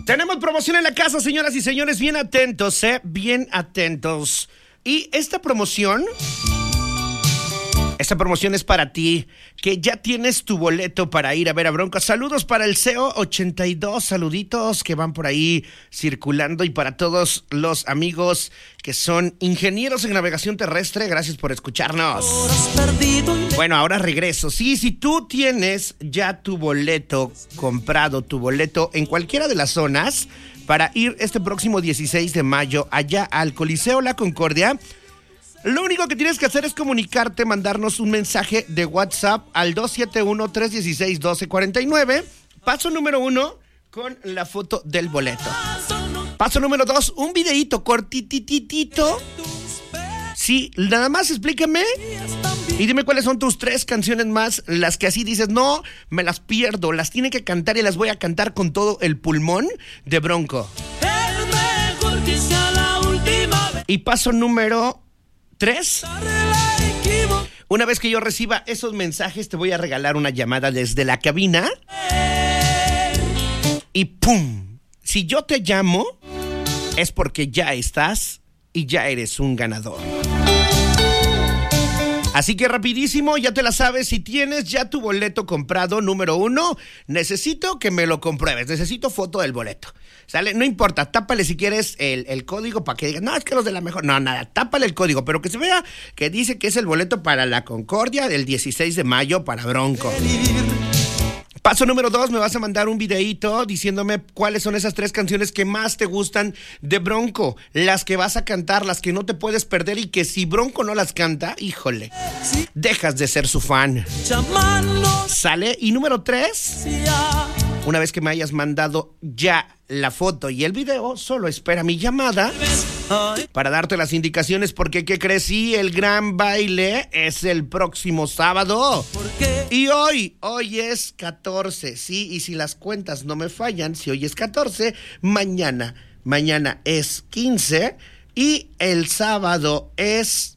Tenemos promoción en la casa, señoras y señores, bien atentos, bien atentos. Y esta promoción es para ti, que ya tienes tu boleto para ir a ver a Bronco. Saludos para el CO82, saluditos que van por ahí circulando, y para todos los amigos que son ingenieros en navegación terrestre, gracias por escucharnos. Bueno, ahora regreso. Sí, si tú tienes ya tu boleto comprado, tu boleto en cualquiera de las zonas para ir este próximo 16 de mayo allá al Coliseo La Concordia, lo único que tienes que hacer es comunicarte, mandarnos un mensaje de WhatsApp al 271-316-1249. Paso número 1, con la foto del boleto. Paso número 2, un videíto cortititito. Sí, nada más explícame y dime cuáles son tus 3 canciones más, las que así dices, no, me las pierdo, las tiene que cantar y las voy a cantar con todo el pulmón de Bronco. Y paso número 3, una vez que yo reciba esos mensajes, te voy a regalar una llamada desde la cabina. Y ¡pum! Si yo te llamo, es porque ya estás y ya eres un ganador. Así que rapidísimo, ya te la sabes, si tienes ya tu boleto comprado, número 1, necesito que me lo compruebes, necesito foto del boleto, ¿sale? No importa, tápale si quieres el código para que digas, no, es que los de la mejor, no, nada, tápale el código, pero que se vea que dice que es el boleto para la Concordia del 16 de mayo para Bronco. Paso número 2, me vas a mandar un videíto diciéndome cuáles son esas 3 canciones que más te gustan de Bronco, las que vas a cantar, las que no te puedes perder y que si Bronco no las canta, híjole, dejas de ser su fan. ¿Sale? Y número 3, una vez que me hayas mandado ya la foto y el video, solo espera mi llamada para darte las indicaciones, porque ¿qué crees? Sí, el gran baile es el próximo sábado. Y hoy es 14, sí, y si las cuentas no me fallan, si hoy es 14, mañana es 15 y el sábado es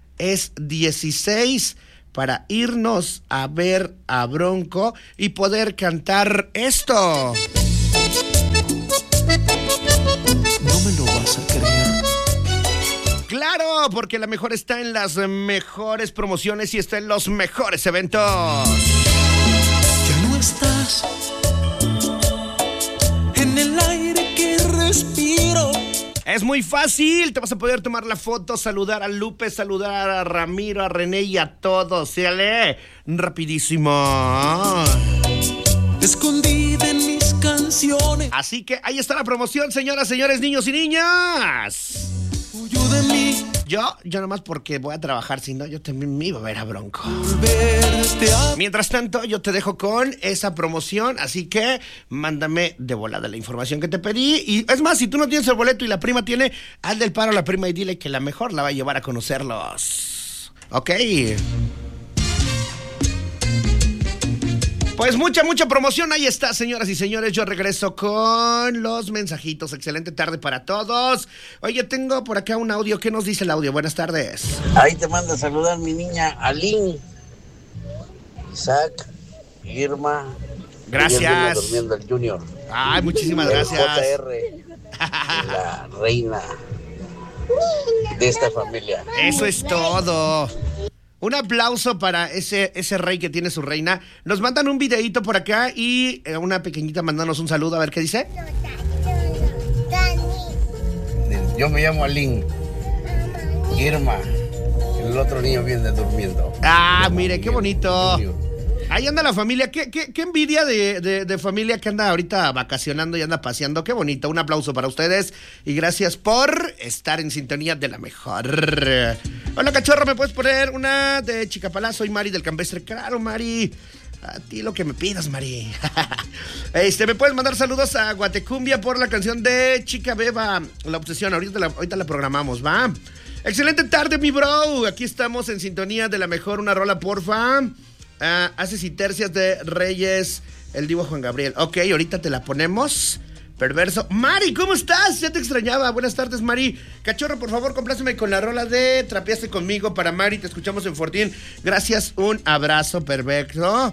16, para irnos a ver a Bronco y poder cantar esto. No me lo vas a creer. Claro, porque la mejor está en las mejores promociones y está en los mejores eventos. Ya no estás en el aire que respiro. Es muy fácil, te vas a poder tomar la foto, saludar a Lupe, saludar a Ramiro, a René y a todos. ¿Sale? Rapidísimo. Escondida en mis canciones. Así que ahí está la promoción, señoras, señores, niños y niñas. Huyó de mí. Yo nomás porque voy a trabajar, si no yo también me iba a ver a Bronco. Mientras tanto, yo te dejo con esa promoción, así que mándame de volada la información que te pedí. Y es más, si tú no tienes el boleto y la prima tiene, hazle el paro a la prima y dile que la mejor la va a llevar a conocerlos. ¿Ok? Pues mucha promoción, ahí está, señoras y señores. Yo regreso con los mensajitos. Excelente tarde para todos. Oye, tengo por acá un audio. ¿Qué nos dice el audio? Buenas tardes. Ahí te manda a saludar mi niña Aline, Isaac, Irma. Gracias. Durmiendo el Junior. Ay, muchísimas gracias. JR, la reina de esta familia. Eso es todo. Un aplauso para ese rey que tiene su reina. Nos mandan un videíto por acá y una pequeñita mandanos un saludo, a ver qué dice. Yo me llamo Aline. Irma. El otro niño viene durmiendo. Ah, mire, qué bonito. Ahí anda la familia. Qué envidia de familia que anda ahorita vacacionando y anda paseando. Qué bonito. Un aplauso para ustedes y gracias por estar en sintonía de la mejor. Hola, cachorro, ¿me puedes poner una de Chicapalá? Soy Mari del Campestre. Claro, Mari. A ti lo que me pidas, Mari. ¿Me puedes mandar saludos a Guatecumbia por la canción de Chica Beba? La obsesión. Ahorita la programamos, ¿va? Excelente tarde, mi bro. Aquí estamos en sintonía de la mejor. Una rola, porfa. Haces y tercias de Reyes, el divo Juan Gabriel. Ok, ahorita te la ponemos. Perverso. Mari, ¿cómo estás? Ya te extrañaba. Buenas tardes, Mari. Cachorro, por favor, compláceme con la rola de Trapeaste conmigo para Mari. Te escuchamos en Fortín. Gracias, un abrazo, perfecto.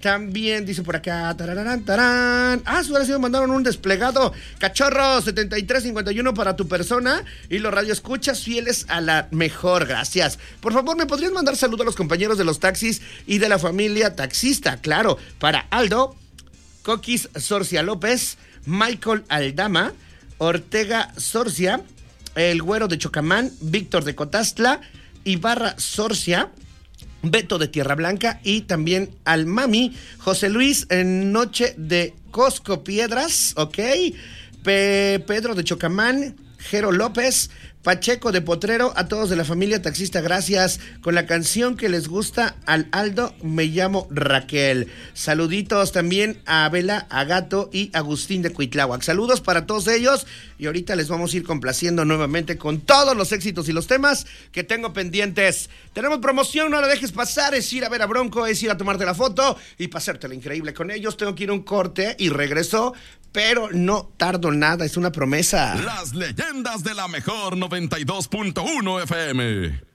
También dice por acá, tararán, tarán. Ahora sí me mandaron un desplegado. Cachorro 7351 para tu persona y los radioescuchas fieles a la mejor. Gracias. Por favor, ¿me podrías mandar saludos a los compañeros de los taxis y de la familia taxista? Claro, para Aldo, Coquis Sorcia López, Michael Aldama, Ortega Sorcia, el Güero de Chocamán, Víctor de Cotastla, Ibarra Sorcia, Beto de Tierra Blanca y también al Mami, José Luis en Noche de Cosco Piedras, ok, Pedro de Chocamán, Jero López, Pacheco de Potrero, a todos de la familia taxista, gracias, con la canción que les gusta al Aldo, me llamo Raquel. Saluditos también a Abela, a Gato y Agustín de Cuitláhuac. Saludos para todos ellos y ahorita les vamos a ir complaciendo nuevamente con todos los éxitos y los temas que tengo pendientes. Tenemos promoción, no la dejes pasar, es ir a ver a Bronco, es ir a tomarte la foto y pasártela increíble con ellos. Tengo que ir a un corte y regreso, pero no tardo nada, es una promesa. Las leyendas de la mejor 92.1 FM.